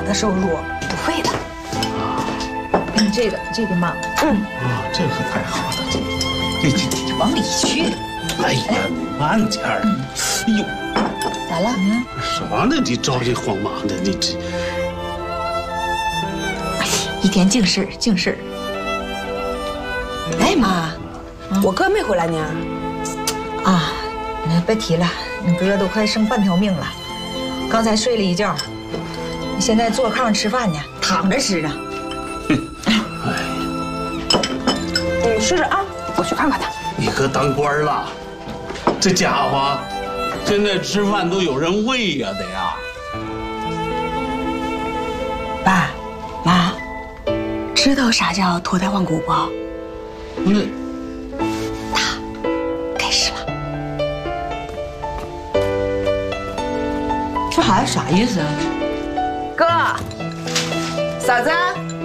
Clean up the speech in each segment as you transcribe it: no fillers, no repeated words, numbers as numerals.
的收入，不会的。这个嘛， 这可太好了，这往里去。 哎呀，慢点儿！哎呦， 咋了？ 啥呢？你着急慌忙的，你这。 一天净事儿，净事儿。 哎妈，我哥没回来呢。 啊，别提了，你哥都快剩半条命了，刚才睡了一觉，现在坐炕上吃饭呢，躺着吃呢。 你试试啊，我去看看他。 你哥当官了，这家伙现在吃饭都有人喂呀的呀。 爸妈，知道啥叫脱胎换骨不？ 那开始了。 这孩子啥意思啊？ 哥，嫂子，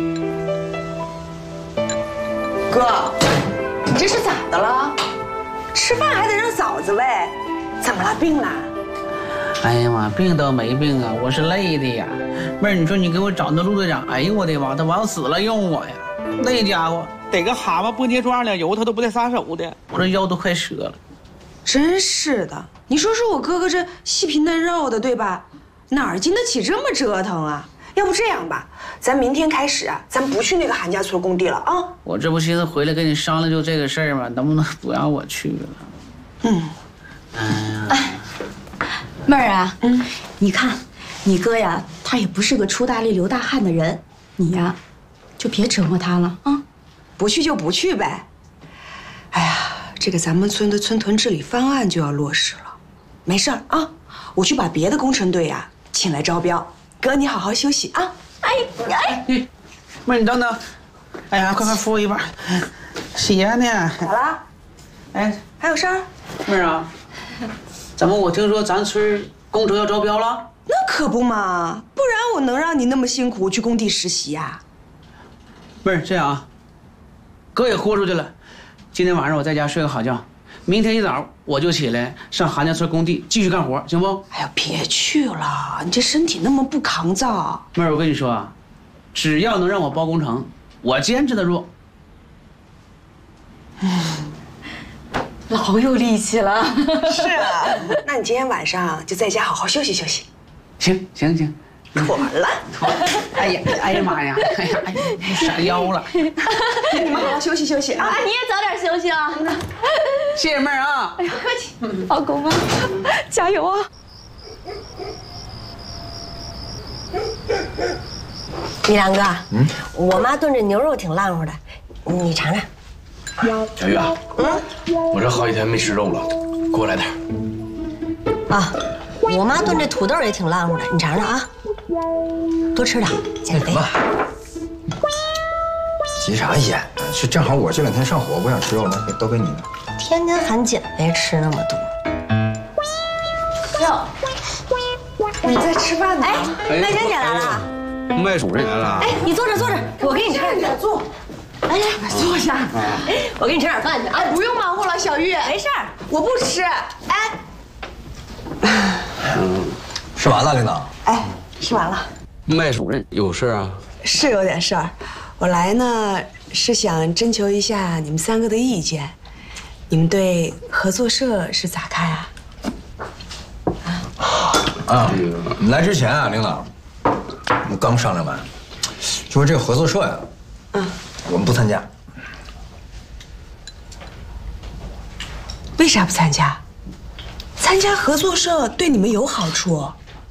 哥，你这是咋的了？吃饭还得让嫂子喂，怎么了？病了？ 哎呀妈，病倒没病啊，我是累的呀。妹儿，你说你给我找那陆队长，哎呦我的妈，他往死了用我呀！那家伙逮个蛤蟆不捏住2两油，他都不带撒手的，我这腰都快折了。 真是的，你说说我哥哥这细皮嫩肉的，对吧？哪儿经得起这么折腾啊？要不这样吧，咱明天开始啊，咱不去那个韩家村工地了啊。 我这不寻思回来跟你商量就这个事儿吗？能不能不让我去了？ 妹儿啊，你看，你哥呀，他也不是个出大力、流大汗的人，你呀，就别折磨他了啊。 不去就不去呗。哎呀，这个咱们村的村屯治理方案就要落实了，没事儿啊，我去把别的工程队呀请来招标。哥，你好好休息啊。 妹儿你等等，哎呀，快扶我一把，鞋呢？ 咋了？ 哎， 还有事儿？ 妹儿啊，怎么我听说咱村工程要招标了？ 那可不嘛，不然我能让你那么辛苦去工地实习呀？ 妹儿，这样啊，哥也豁出去了，今天晚上我在家睡个好觉，明天一早我就起来上韩家村工地继续干活，行不？ 哎呀，别去了，你这身体那么不抗造。 妹儿，我跟你说啊，只要能让我包工程，我坚持得住。 老有力气了。 是啊，那你今天晚上就在家好好休息休息。 行行行， 妥了。 哎呀妈呀，哎呀闪腰了。 你们好好休息休息啊！ 你也早点休息啊。 谢谢妹儿啊。 哎呀，客气。老公啊，加油啊！ 米良哥，我妈炖这牛肉挺烂乎的，你尝尝。 小玉啊，我这好几天没吃肉了，给我来点。 啊，我妈炖这土豆也挺烂乎的，你尝尝啊，多吃点，减肥。 急啥眼呢？是正好我这2天上火，不想吃肉，那都给你了。 天天喊减肥，吃那么多。 哟， 你在吃饭呢？ 哎，麦珍姐来了。 麦主任来了。 哎，你坐这坐着，我给你吃点饭。 坐。 来来，坐下。我给你吃点饭去。 哎，不用忙活了，小玉。 没事儿， 我不吃。哎， 吃完了，领导。 哎，吃完了。 麦主任有事啊？ 是有点事儿，我来呢是想征求一下你们3个的意见，你们对合作社是咋看啊？ 你来之前啊，领导，我们刚商量完，就说这个合作社呀，我们不参加。 为啥不参加？参加合作社对你们有好处。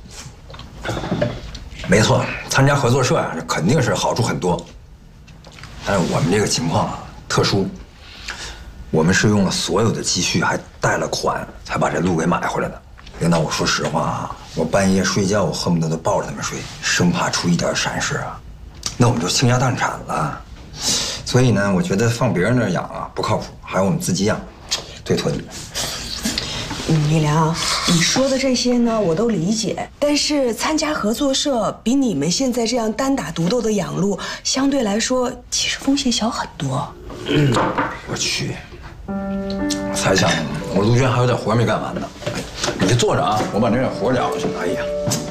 没错，参加合作社呀，这肯定是好处很多。但是我们这个情况啊特殊，我们是用了所有的积蓄，还贷了款，才把这路给买回来的。领导，我说实话啊，我半夜睡觉，我恨不得都抱着他们睡，生怕出一点闪失啊，那我们就倾家荡产了。所以呢，我觉得放别人那儿养啊不靠谱，还是我们自己养最妥帖。 米良，你说的这些呢，我都理解。但是参加合作社比你们现在这样单打独斗的养路，相对来说其实风险小很多。 我去，我才想我陆娟还有点活没干完呢。你就坐着啊，我把这点活聊去。哎呀。